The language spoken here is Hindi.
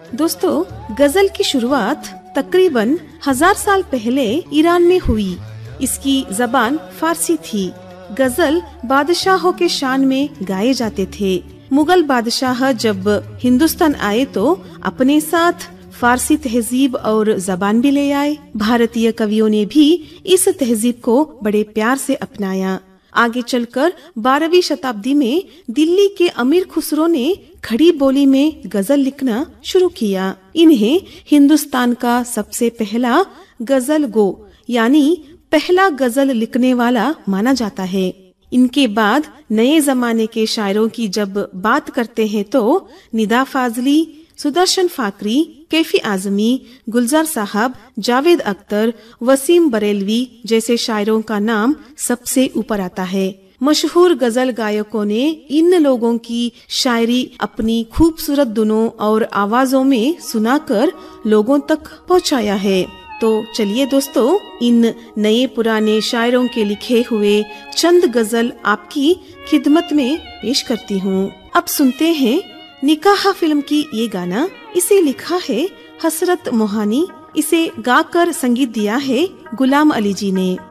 दोस्तों, गजल की शुरुआत तकरीबन 1000 साल पहले ईरान में हुई। इसकी जबान फारसी थी। गजल बादशाहों के शान में गाए जाते थे। मुगल बादशाह जब हिंदुस्तान आए तो अपने साथ फारसी तहजीब और जबान भी ले आए। भारतीय कवियों ने भी इस तहजीब को बड़े प्यार से अपनाया। आगे चलकर 12वीं शताब्दी में दिल्ली के अमीर खुसरो ने खड़ी बोली में गजल लिखना शुरू किया। इन्हें हिंदुस्तान का सबसे पहला गजल गो यानी पहला गजल लिखने वाला माना जाता है। इनके बाद नए जमाने के शायरों की जब बात करते हैं तो निदा फाजली, सुदर्शन फाकरी, कैफी आजमी, गुलजार साहब, जावेद अख्तर, वसीम बरेलवी जैसे शायरों का नाम सबसे ऊपर आता है। मशहूर गजल गायकों ने इन लोगों की शायरी अपनी खूबसूरत धुनों और आवाजों में सुनाकर लोगों तक पहुंचाया है। तो चलिए दोस्तों, इन नए पुराने शायरों के लिखे हुए चंद गजल आपकी खिदमत में पेश करती हूँ। अब सुनते हैं निकाह फिल्म की ये गाना। इसे लिखा है हसरत मोहानी। इसे गाकर संगीत दिया है गुलाम अली जी ने।